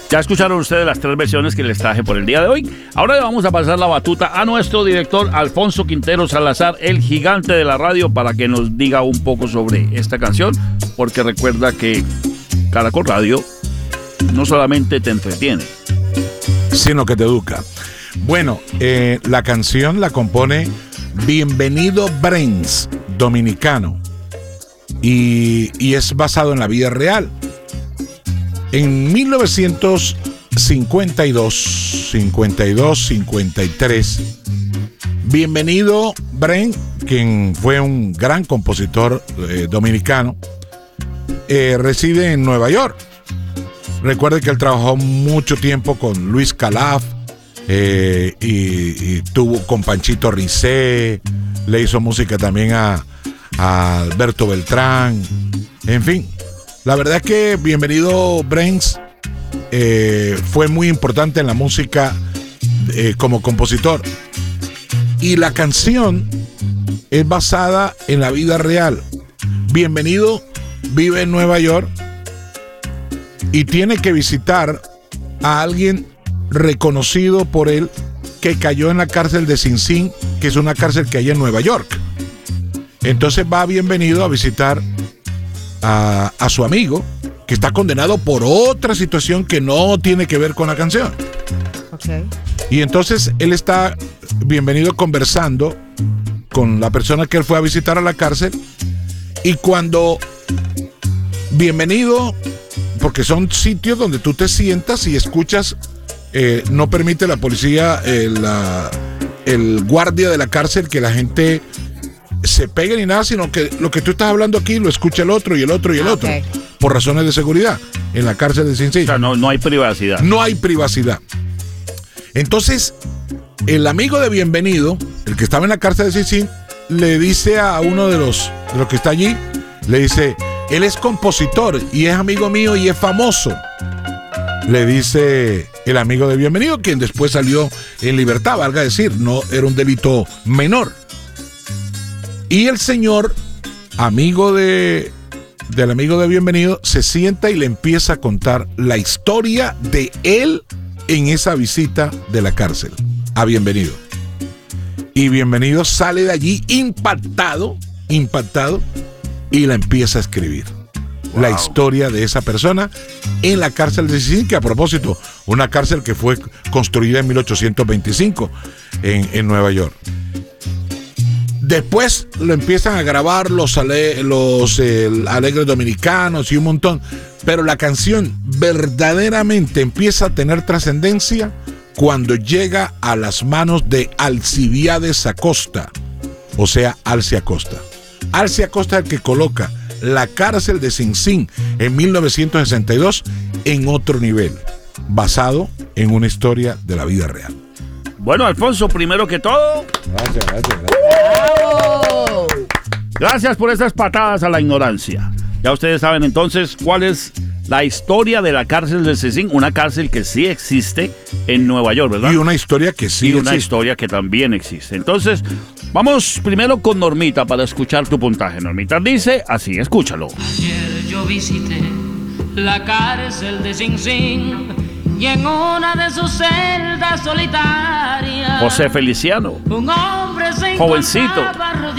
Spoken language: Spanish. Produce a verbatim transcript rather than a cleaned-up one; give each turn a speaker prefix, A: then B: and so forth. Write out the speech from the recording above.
A: Ya escucharon ustedes las tres versiones que les traje por el día de hoy. Ahora le vamos a pasar la batuta a nuestro director Alfonso Quintero Salazar, el gigante de la radio, para que nos diga un poco sobre esta canción, porque recuerda que Caracol Radio no solamente te entretiene,
B: sino que te educa. Bueno, eh, la canción la compone Bienvenido Brains, dominicano, y, y es basado en la vida real. En mil novecientos cincuenta y dos, cincuenta y dos, cincuenta y tres, Bienvenido Brain, quien fue un gran compositor eh, dominicano, eh, reside en Nueva York. Recuerde que él trabajó mucho tiempo con Luis Calaf, eh, y, y tuvo con Panchito Rizé, le hizo música también a, a Alberto Beltrán, en fin. La verdad es que Bienvenido Brains eh, fue muy importante en la música eh, como compositor. Y la canción es basada en la vida real. Bienvenido vive en Nueva York y tiene que visitar a alguien reconocido por él que cayó en la cárcel de Sing Sing, que es una cárcel que hay en Nueva York. Entonces va Bienvenido a visitar A, a su amigo que está condenado por otra situación que no tiene que ver con la canción.
C: Okay.
B: Y entonces él está, Bienvenido, conversando con la persona que él fue a visitar a la cárcel, y cuando Bienvenido, porque son sitios donde tú te sientas y escuchas, eh, no permite la policía, eh, la, el guardia de la cárcel, que la gente se pegue ni nada, sino que lo que tú estás hablando aquí lo escucha el otro y el otro y el ah, otro, okay, por razones de seguridad en la cárcel de Sing Sing.
A: O sea, no, no hay privacidad.
B: No hay privacidad. Entonces, el amigo de Bienvenido, el que estaba en la cárcel de Sing Sing, le dice a uno de los, de los que está allí, le dice, él es compositor y es amigo mío y es famoso. Le dice el amigo de Bienvenido, quien después salió en libertad, valga decir, no era un delito menor. Y el señor, amigo de, del amigo de Bienvenido, se sienta y le empieza a contar la historia de él en esa visita de la cárcel a Bienvenido. Y Bienvenido sale de allí impactado, impactado, y la empieza a escribir. Wow. La historia de esa persona en la cárcel de Sing Sing, que a propósito, una cárcel que fue construida en mil ochocientos veinticinco en, en Nueva York. Después lo empiezan a grabar los, ale, los eh, Alegres Dominicanos y un montón. Pero la canción verdaderamente empieza a tener trascendencia cuando llega a las manos de Alcibiades Acosta. O sea, Alci Acosta. Alci Acosta es el que coloca la cárcel de Sing Sing en mil novecientos sesenta y dos en otro nivel, basado en una historia de la vida real.
A: Bueno, Alfonso, primero que todo,
B: gracias, gracias, gracias.
A: ¡Bravo! Gracias por esas patadas a la ignorancia. Ya ustedes saben entonces cuál es la historia de la cárcel de Sing Sing, una cárcel que sí existe en Nueva York, ¿verdad?
B: Y una historia que sí
A: Y una
B: existe.
A: historia que también existe. Entonces, vamos primero con Normita para escuchar tu puntaje. Normita dice así, escúchalo.
D: Ayer yo visité la cárcel de Sing Sing y en una de sus celdas solitarias
A: José Feliciano,
D: un hombre se
A: jovencito,
D: encontraba